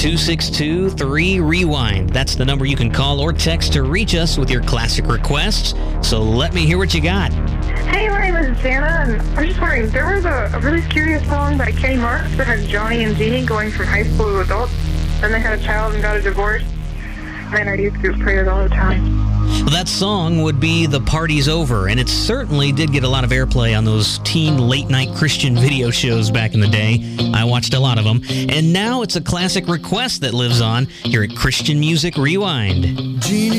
262-3REWIND. That's the number you can call or text to reach us with your classic requests. So let me hear what you got. Hey, my name is Jana, and I'm just wondering, there was a really curious song by Kenny Marks that had Johnny and Jeannie going from high school to adults. Then they had a child and got a divorce. Man, I used to do prayers all the time. Well, that song would be The Party's Over, and it certainly did get a lot of airplay on those teen late-night Christian video shows back in the day. I watched a lot of them, and now it's a classic request that lives on here at Christian Music Rewind. Jeannie